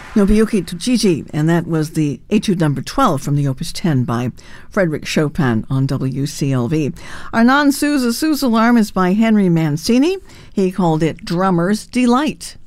Nobuyuki Tsujiji, and that was the Etude number 12 from the Opus 10 by Frédéric Chopin on WCLV. Our non-Sousa Sousa alarm is by Henry Mancini. He called it Drummer's Delight.